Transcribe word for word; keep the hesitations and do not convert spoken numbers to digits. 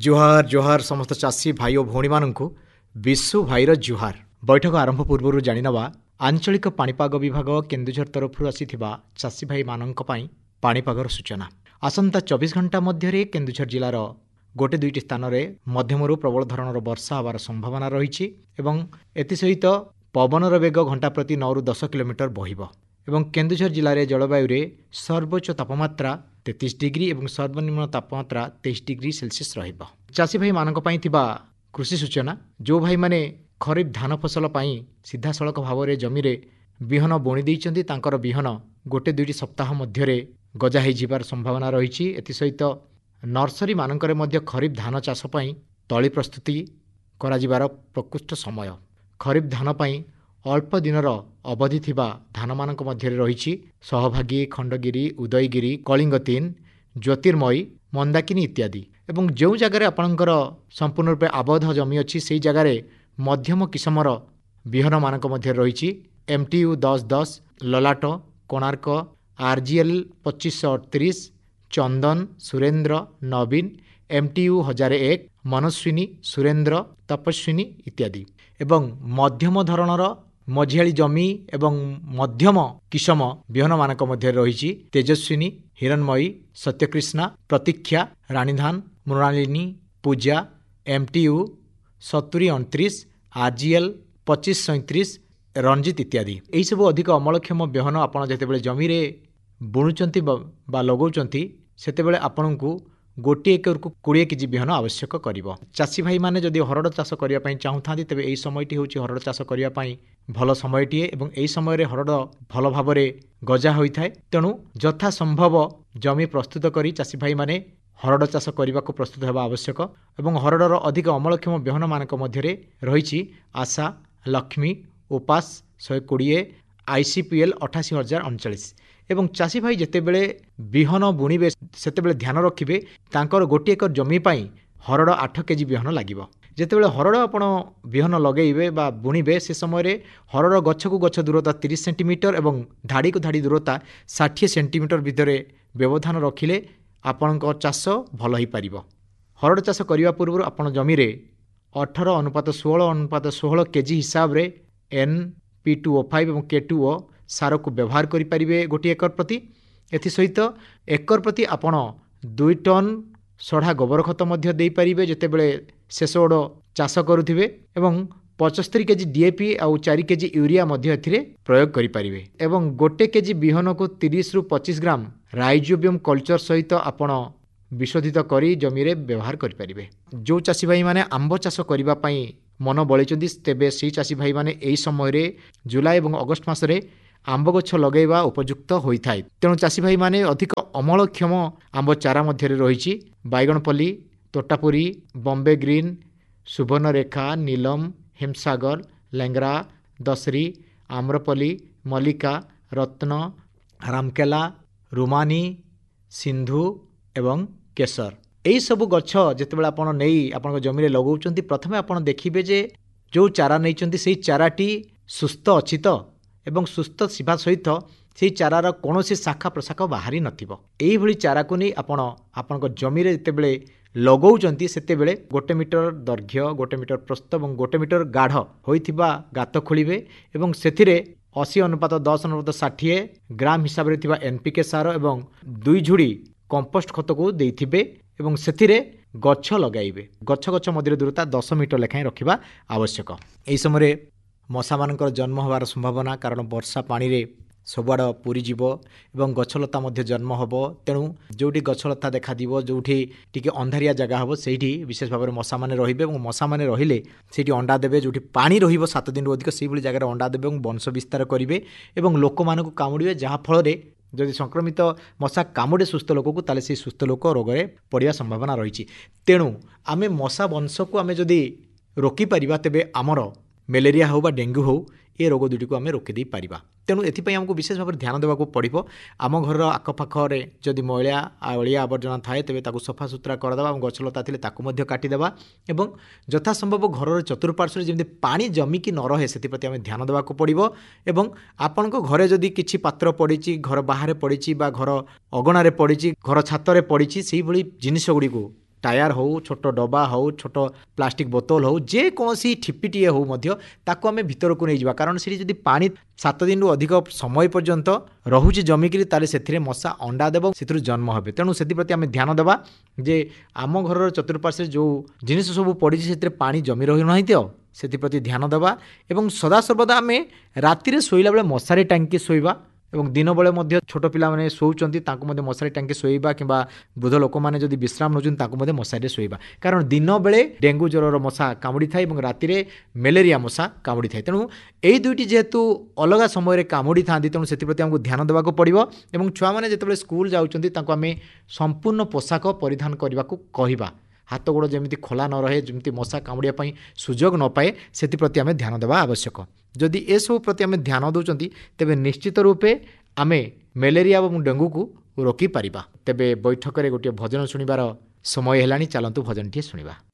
जुहार जुहार समस्त चाषी भाई और भौणी मानू विशु भाईर जुहार। बैठक आरंभ पूर्व जाणीनवा आंचलिक पाणीपाग विभाग केन्दुझर तरफ आसीथिबा चाषी भाई मानक पई पाणीपागर सूचना। आसंता चौबीस घंटा मध्य केन्दुझर जिलार गोटे दुईटी स्थान में मध्यमरू प्रबल धरणर वर्षा हबार संभावना रही एवं एसहित पवनर बेग घंटा प्रति नौ रु दस किलोमीटर बहिब एवं केन्दुझर जिले में जलवायु रे सर्वोच्च तापमात्रा तैंतीस डिग्री और सर्वनिम्न तापमात्रा तेईस डिग्री सेल्सियस रहिबा। चाषी भाई मानक पई थिबा कृषि सूचना। जो भाई माने खरीफ धान फसल पई सीधा सड़क भाव में जमी रे बिहन बुणी देइचंती तांकर बिहन गोटे दुईटी सप्ताह मध्य गजा हो जिबार संभावना रही। एसहित नर्सरी मानकरे मध्य खरीफ धान चाष पई तली प्रस्तुति करा जिबार प्रकृष्ट समय। खरीफ धान पई अल्प दिनर अवधि थिबा धान मानक मध्य रही सहभागी, खंडगिरी, उदयगिरी, कलिंग तीन, ज्योतिर्मयी, मंदाकिनी इत्यादि। एवं जो जगार आपणकर संपूर्ण रूपे आबद्ध जमी अच्छी से जगार मध्यम किसमर बिहन मानक मध्य रही एमटीयू दस दस, ललाट, कोणार्क, आरजीएल पच्चीस अड़तीस, चंदन, सुरेन्द्र, नवीन, एमटीयू हजार एक, मनस्विनी, सुरेन्द्र, तपस्विनी इत्यादि। एवं मध्यम धरणर मझियाली जमी एवं मध्यम किसम बिहन मानक मध्य रही तेजस्विनी, हिरणमयी, सत्यकृष्णा, प्रतीक्षा, रानीधान, मृणालिनी, पूजा, एमटीयू सत्तरी अणतीस, आरजीएल पच्चीस सैंतीस, रंजित इत्यादि। यही सब अधिक अमलक्षम बिहन आपड़ जिते जमी रे बुणुचंती बा लगौचंती सेतेबेले आपनकु गोटे एकर को बीस केजी बिहन आवश्यक करिवो। चाषी भाई माने जदि हरड़ चाष करिया पई चाहुथांती तेबे एई समयटी होची हरड़ चाष करिया पई भल समयटीए एवं एई समय रे हरड़ भल भाबरे गजा होइथाय। तेणु यथा संभव जमी प्रस्तुत करी चाषी भाई माने हरड़ चाष करने प्रस्तुत होगा आवश्यक। एवं हरड़र अधिक अमलक्षम बिहन मानक मध्य रही आशा, लक्ष्मी, उपास शहे कोड़े, आईसीपीएल अठाशी हजार अड़चाश। एवं चाषी भाई जितेबले बिहन बुणवे सेतेबले ध्यान रखिबे तांकर गोटे एकर जमी पाई हरड़ आठ केजी बिहन लागिबो। जेतेबले हरड़ आपण बिहन लगेइबे बा बुणवे से समय हरड़ गछ को गछ दूरता तीस सेंटीमीटर एवं धाड़ी को धाड़ी दूरता षाठी सेंटीमीटर भितर व्यवधान रखिले आपणक चाष भल हो पार। हरड़ चाष करने पूर्व आपण जमी रे अठारह अनुपात षोलह अनुपात षोलह केजी हिसाब रे N P two O five और के टू ओ सार को व्यवहार करें गोटे एकर प्रति। एसहित एकर प्रति आपण दुई टन सढ़ा गोबर खत दे पारे जितेबले शेष ओड चाष करुथिबे एवं पचस्तरी केजी डीएपी आउ चार केजी यूरिया प्रयोग करें। एवं गोटे केजी बिहन को तीस रु पच्चीस ग्राम राइजोबियम कल्चर सहित आपण विशोधित करी जमी रे व्यवहार करें। जो चाषी भाई माने आंब चाष करने मन बलि तेबे से चाषी भाई माने एई समय रे जुलाई और अगस्ट मासरे आंब गछ लगेवा उपयुक्त होता है। तेणु चाषी भाई माने अधिक अमलक्षम आंब चारा मध्य रही बैगणपल्ली, तोटापुरी, बॉम्बे ग्रीन, सुवर्णरेखा, नीलम, हिमसागर, लेंगरा, दसरी, आम्रपल्ली, मल्लिका, रत्न, रामकेला, रुमानी, सिंधु एवं केसर। यही सबू गछ जितेबाला आपण नहीं आपण जमी लगौंट प्रथमे आप देखिए जे जो चारा नहीं से चाराटी सुस्थ अच्छी तो एवं सुस्थ शिवा सहित से चारार कौन शाखा प्रशाखा बाहरी नई चारा को नहीं आपण आपण जमी जितेबले लगौंट से गोटे मीटर दैर्घ्य, गोटे मीटर प्रस्थ और गोटे मीटर गाढ़ होइथिबा गात खोलिबे एवं सेथिरे अशी अनुपात दस अनुपात षाठी ग्राम हिसाब से एनपीके सार एवं दुई झुड़ी कंपोस्ट खत को देइथिबे एवं सेथिरे गछ लगाइबे। गछ गछ मध्य दूरता दस मीटर लेखाएं रखा आवश्यक। यही समय मशा मानकर जन्म होबार संभावना कारण वर्षा पानी रे सबुआड़ पूरी जीव एवं गछलता मध्य जन्म होब। तेणु जोटी गछलता देखा दिव जोठी टिके अंधारिया जगह हम से विशेष भाव में मशा मैंने रे और मशा मैंने रे से अंडा देवे जोटी पानी रहिबो सात दिन अधिक से जगह अंडा देवे और वंश विस्तार करेंगे और लोक मानक कामुड़े जहाँफल जदि संक्रमित मशा कामुड़े सुस्थ लोक को ताले से सुस्थ लोक रोग में पड़ा संभावना रही। तेणु आमे मशा वंश को आमे जदि रोकी पारिबा तेबे आमर मलेरिया हो बा डेंगू हो ये रोग दुटी को आमे रोकी दे पारिबा। तेणु एथिपाई आमको विशेष भाव ध्यान देवा पड़ो। आम घर आखपाखे जदि मैला अलिया आवर्जना थाए तेबे ताकू सफा सुतरा करदेवा और गछलता थिले ताकू मध्य काटिदेवा एवं यथा संभव घर चतुर्पार्श्व जमी पानी जमिकी न रहे से आम ध्यान देवा पड़ो। एवं आपण घरे जदि किछि पात्र पड़ी घर बाहर पड़ी घर अगणार पड़ी घर छातरे पड़ी से जिनिस गुड़ी टायर हो छोट डबा हो छोट प्लास्टिक बोतल हो जेकोसी ठिपिटीए हो मध्य ताको आमे भितर को नहीं जावा कारण से जदि पानी सात दिन रु अधिक समय पर्यंत रहुछि जमिकी ताले से मशा अंडा देव से जन्म हे तेणु से प्रति आम ध्यान देवा जे आम घर चतुर्पार्श्वे जो जिनिस सब पड़ी से पानी जमी रही ना तो से प्रति ध्यान देवा एवं सदासर्वदा आम राति शोला बेले मशारी टांगी शोवा एवं दिन बेले मध्य छोट पिला माने शोउचंती तांको मध्य मशारी टांगी शोइबा किंबा वृद्ध लोक माने जदि विश्राम नउचंती तांको मध्य मशारी शोइबा कारण दिन बेले डेंगू ज्वरर मशा कामुड़ी थाए एवं राति रे मलेरिया मशा कामुड़ी थाए तेणु एई दुईटी जेहेतु अलग समय रे कामुड़ी थांती तेणु से प्रति हमको ध्यान देवाक पड़िबो एवं छुआ माने जेतेबेले स्कूल जाउचंती तांको आमे संपूर्ण पोशाक परिधान करबाकू कहिबा हाथ गोड़ जमी खोला न रहे जमी मशा कामुड़िया सुजोग न पाए से प्रति आम ध्यान देवा आवश्यक जदि ए सब प्रति आम ध्यान दौरान तेबे निश्चित रूपे आमे मलेरिया और डेंगू को रोकी पारिबा। तेबे बैठक में गोटे भजन शुणिबार समय हेलानी चलतु भजन टी शुणिबा।